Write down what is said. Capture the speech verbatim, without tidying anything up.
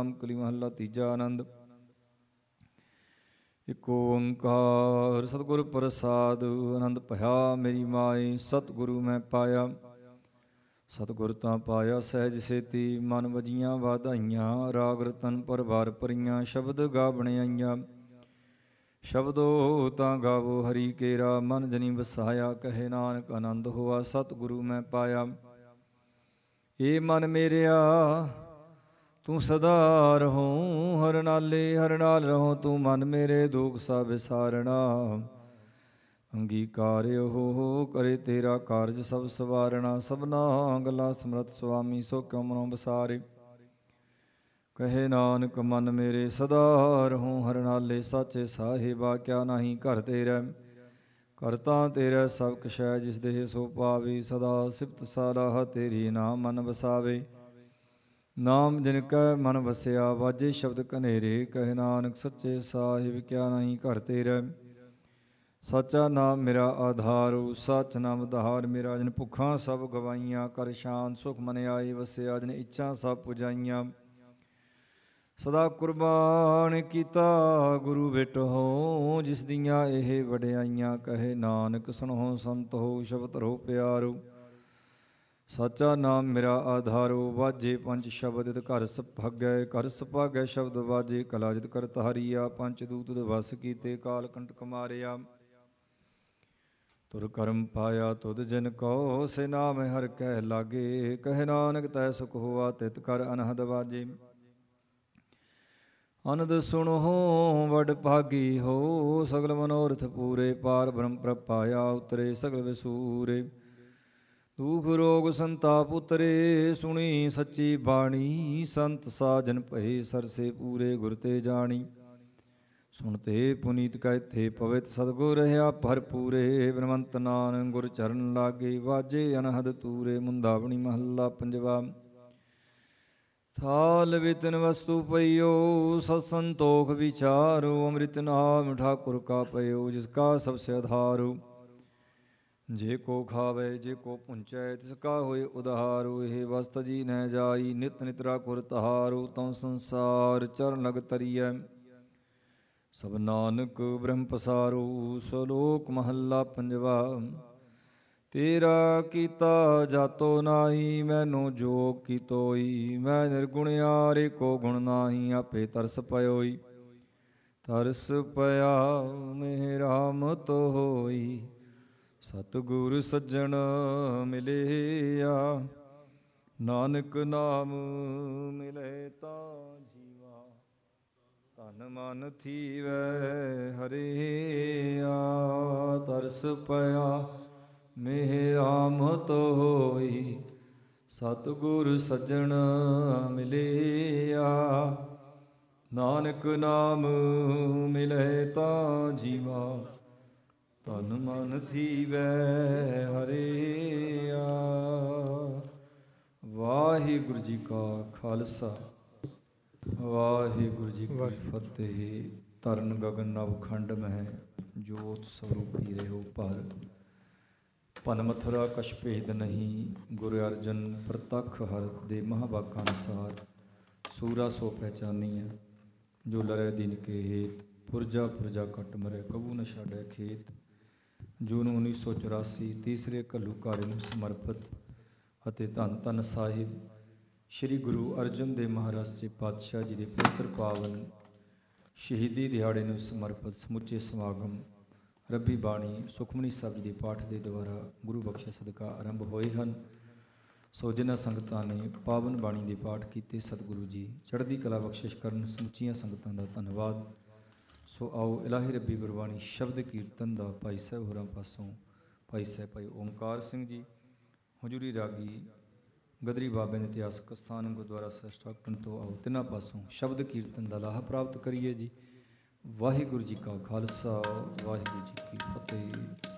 ਰਾਮ ਕਲੀ ਮਹੱਲਾ ਤੀਜਾ। ਆਨੰਦ। ਇਕ ਓੰਕਾਰ ਸਤਿਗੁਰ ਪ੍ਰਸਾਦ। ਆਨੰਦ ਭਇਆ ਮੇਰੀ ਮਾਈ ਸਤਿਗੁਰੂ ਮੈਂ ਪਾਇਆ। ਸਤਿਗੁਰ ਤਾਂ ਪਾਇਆ ਸਹਿਜ ਸੇਤੀ, ਮਨ ਵਜੀਆਂ ਵਾਧਾਈਆਂ। ਰਾਗ ਰਤਨ ਪਰਵਾਰ ਭਰੀਆਂ, ਸ਼ਬਦ ਗਾ ਬਣਾਈਆਂ। ਸ਼ਬਦੋ ਤਾਂ ਗਾਵੋ ਹਰੀ ਕੇਰਾ, ਮਨ ਜਨੀ ਵਸਾਇਆ। ਕਹੇ ਨਾਨਕ ਆਨੰਦ ਹੋਆ ਸਤਿਗੁਰੂ ਮੈਂ ਪਾਇਆ। ਏ ਮਨ ਮੇਰਿਆ ਤੂੰ ਸਦਾ ਰਹੋ ਹਰ ਨਾਲੇ, ਹਰ ਨਾਲ ਰਹੋ ਤੂੰ ਮਨ ਮੇਰੇ। ਦੁਖ ਸਭ ਵਿਸਾਰਣਾ ਅੰਗੀਕਾਰ ਉਹ, ਕਰੇ ਤੇਰਾ ਕਾਰਜ ਸਭ ਸਵਾਰਣਾ। ਸਭਨਾ ਗੱਲਾਂ ਸਮਰੱਥ ਸੁਆਮੀ, ਸੋ ਕਿਉ ਮਨੋ ਵਿਸਾਰੇ। ਕਹੇ ਨਾਨਕ ਮਨ ਮੇਰੇ ਸਦਾ ਰਹੋ ਹਰ ਨਾਲੇ। ਸਾਚੇ ਸਾਹਿਬਾ ਕਿਆ ਨਾਹੀ ਘਰ ਤੇਰਾ, ਕਰਤਾ ਤੇਰਾ ਸਭ ਕੁਛੈ। ਜਿਸ ਦੇਹ ਸੋ ਪਾਵੇ, ਸਦਾ ਸਿਫਤ ਸਲਾਹ ਤੇਰੀ ਨਾਮ ਮਨ ਵਸਾਵੇ। ਨਾਮ ਜਿਨ ਕੈ ਮਨ ਵਸਿਆ, ਵਾਜੇ ਸ਼ਬਦ ਕਨੇਰੇ। ਕਹੇ ਨਾਨਕ ਸੱਚੇ ਸਾਹਿਬ ਕਿਆ ਨਾਹੀ ਘਰ ਤੇਰਾ। ਸਾਚਾ ਨਾਮ ਮੇਰਾ ਆਧਾਰੂ, ਸੱਚ ਨਾਮ ਆਧਾਰ ਮੇਰਾ। ਜਿਨ ਭੁੱਖਾਂ ਸਭ ਗਵਾਈਆਂ, ਕਰ ਸ਼ਾਂਤ ਸੁਖ ਮਨ ਆਈ ਵਸਿਆ। ਜਿਨ ਇੱਛਾ ਸਭ ਪੁਜਾਈਆਂ, ਸਦਾ ਕੁਰਬਾਨ ਕੀਤਾ ਗੁਰੂ ਭੇਟੋ। ਜਿਸ ਦੀਆਂ ਇਹ ਵਡਿਆਈਆਂ, ਕਹੇ ਨਾਨਕ ਸੁਣੋ ਸੰਤ ਹੋ ਸ਼ਬਦ ਰਹੋ ਪਿਆਰੋ। ਸਾਚਾ ਨਾਮ ਮੇਰਾ ਆਧਾਰੋ, ਵਾਜੇ ਪੰਜ ਸ਼ਬਦ ਇਤ ਘਰ ਸੁਭਾਗੈ। ਘਰ ਸੁਭਾਗੈ ਸ਼ਬਦ ਵਾਜੇ, ਕਲਾ ਜਿਤ ਕਰਤ ਹਰੀਆ। ਪੰਚ ਦੂਤ ਵਸ ਕੀਤੇ, ਕਾਲ ਕੰਟਕ ਮਾਰਿਆ। ਤੁਰ ਕਰਮ ਪਾਇਆ ਤੁਧ ਜਿਨ ਕੋ, ਸੇ ਨਾਮ ਹਰਿ ਕੈ ਲਾਗੇ। ਕਹੇ ਨਾਨਕ ਤੈ ਸੁਖ ਹੋਆ, ਤਿਤ ਕਰ ਅਨਹਦ ਵਾਜੇ। ਅਨੰਦ ਸੁਣੋ ਵਡ ਭਾਗੀ ਹੋ, ਸਗਲ ਮਨੋਰਥ ਪੂਰੇ। ਪਾਰ ਬ੍ਰਹਮ ਪ੍ਰਭ ਪਾਇਆ, ਉਤਰੇ ਸਗਲ ਵਿਸੂਰੇ। ਦੁਖ ਰੋਗ ਸੰਤਾਪ ਉਤਰੇ, ਸੁਣੀ ਸੱਚੀ ਬਾਣੀ। ਸੰਤ ਸਾਜਨ ਭਏ ਸਰਸੇ ਪੂਰੇ, ਗੁਰ ਤੇ ਜਾਣੀ। ਸੁਣਤੇ ਪੁਨੀਤ ਕਹਿਤੇ ਪਵਿੱਤ, ਸਤਿਗੁਰ ਰਹਾ ਭਰਪੂਰੇ। ਬਨਵੰਤ ਨਾਨਕ ਗੁਰ ਚਰਨ ਲਾਗੇ, ਵਾਜੇ ਅਨਹਦ ਤੂਰੇ। ਮੁੰਦਾਵਣੀ ਮਹੱਲਾ ਪੰਜਵਾ। ਥਾਲ ਵਿਤਨ ਵਸਤੂ ਪਈਓ, ਸਤ ਸੰਤੋਖ ਵਿਚਾਰੋ। ਅੰਮ੍ਰਿਤ ਨਾਮ ਠਾਕੁਰ ਕਾ ਪਇਓ, ਜਿਸ ਕਾ ਸਭ ਸੇ ਆਧਾਰੋ। ਜੇ ਕੋ ਖਾਵੇ ਜੇ ਕੋ ਪੁੰਚੈ, ਤਿਸ ਕਾ ਹੋਏ ਉਧਾਰੋ। ਇਹ ਵਸਤ ਜੀ ਨਹਿ ਜਾਈ, ਨਿਤ ਨਿਤ ਰਾਖੁਰ ਤਹਾਰੋ। ਤਉ ਸੰਸਾਰ ਚਰਨ ਲਗ ਤਰੀਐ, ਸਭ ਨਾਨਕ ਬ੍ਰਹਮ ਪਸਾਰੋ। ਸਲੋਕ ਮਹੱਲਾ ਪੰਜਵਾ। ਤੇਰਾ ਕੀਤਾ ਜਾਤੋ ਨਾਹੀ, ਮੈਨੂੰ ਜੋਗ ਕੀ ਤੋਈ। ਮੈਂ ਨਿਰਗੁਣਿਆ ਏਕੋ ਗੁਣ ਨਾਹੀ, ਆਪੇ ਤਰਸ ਪਇਓਈ। ਤਰਸ ਪਿਆ ਮੇਹ ਰਾਮਤ ਹੋਈ, ਸਤਿਗੁਰ ਸੱਜਣ ਮਿਲਿਆ। ਨਾਨਕ ਨਾਮ ਮਿਲੇ ਤਾਂ ਜੀਵਾ, ਤਨ ਮਨ ਥੀਵੈ ਹਰਿਆ। ਤਰਸ ਪਿਆ ਮੇਹ ਰਾਮਤ ਹੋਈ, ਸਤਿਗੁਰ ਸੱਜਣ ਮਿਲਿਆ। ਨਾਨਕ ਨਾਮ ਮਿਲੇ ਤਾਂ ਜੀਵਾ, ਤਨ ਮਨ ਥੀਵੈ ਹਰਿਆ। ਵਾਹਿਗੁਰੂ ਜੀ ਕਾ ਖਾਲਸਾ, ਵਾਹਿਗੁਰੂ ਜੀ ਕੀ ਫਤਿਹ। ਤਰਨ ਗਗਨ ਨਵ ਖੰਡ ਮਹਿ, ਜੋਤ ਸਰੂਪੀ ਰਹਿਓ ਭਰ। ਭਨ ਮਥੁਰਾ ਕਛ ਭੇਦ ਨਹੀਂ, ਗੁਰ ਅਰਜਨ ਪ੍ਰਤੱਖ ਹਰ। ਦੇ ਮਹਾਂਵਾਕਾਂ ਅਨੁਸਾਰ ਸੂਰਾ ਸੋ ਪਹਿਚਾਨੀਐ, ਜੋ ਲਰੈ ਦੀਨ ਕੇ ਹੇਤ। ਪੁਰਜਾ ਪੁਰਜਾ ਕਟ ਮਰੈ, ਕਬੂ ਨ ਛਾੜੈ ਖੇਤ। ਜੂਨ ਉੱਨੀ ਸੌ ਚੁਰਾਸੀ ਤੀਸਰੇ ਘੱਲੂਘਾਰੇ ਨੂੰ ਸਮਰਪਿਤ ਅਤੇ ਧੰਨ ਧੰਨ ਸਾਹਿਬ ਸ਼੍ਰੀ ਗੁਰੂ ਅਰਜਨ ਦੇਵ ਮਹਾਰਾਜ ਜੀ ਪਾਤਸ਼ਾਹ ਜੀ ਦੇ ਪਵਿੱਤਰ ਪਾਵਨ ਸ਼ਹੀਦੀ ਦਿਹਾੜੇ ਨੂੰ ਸਮਰਪਿਤ ਸਮੁੱਚੇ ਸਮਾਗਮ ਰੱਬੀ ਬਾਣੀ ਸੁਖਮਨੀ ਸਾਹਿਬ ਜੀ ਦੇ ਪਾਠ ਦੇ ਦੁਆਰਾ ਗੁਰੂ ਬਖਸ਼ਿਸ਼ ਸਦਕਾ ਆਰੰਭ ਹੋਏ ਹਨ। ਸੋ ਜਿਨ੍ਹਾਂ ਸੰਗਤਾਂ ਨੇ ਪਾਵਨ ਬਾਣੀ ਦੇ ਪਾਠ ਕੀਤੇ, ਸਤਿਗੁਰੂ ਜੀ ਚੜ੍ਹਦੀ ਕਲਾ ਬਖਸ਼ਿਸ਼ ਕਰਨ। ਸਮੁੱਚੀਆਂ ਸੰਗਤਾਂ ਦਾ ਧੰਨਵਾਦ। ਸੋ ਆਓ ਇਲਾਹੀ ਰੱਬੀ ਗੁਰਬਾਣੀ ਸ਼ਬਦ ਕੀਰਤਨ ਦਾ ਭਾਈ ਸਾਹਿਬ ਹੋਰਾਂ ਪਾਸੋਂ ਭਾਈ ਸਾਹਿਬ ਭਾਈ ਓਮਕਾਰ ਸਿੰਘ ਜੀ ਹਜ਼ੂਰੀ ਰਾਗੀ ਗਦਰੀ ਬਾਬੇ ਦੇ ਇਤਿਹਾਸਕ ਸਥਾਨ ਗੁਰਦੁਆਰਾ ਸਟਾਕਟਨ ਤੋਂ ਆਓ ਤਿੰਨਾਂ ਪਾਸੋਂ ਸ਼ਬਦ ਕੀਰਤਨ ਦਾ ਲਾਹਾ ਪ੍ਰਾਪਤ ਕਰੀਏ ਜੀ। ਵਾਹਿਗੁਰੂ ਜੀ ਕਾ ਖਾਲਸਾ, ਵਾਹਿਗੁਰੂ ਜੀ ਕੀ ਫਤਿਹ।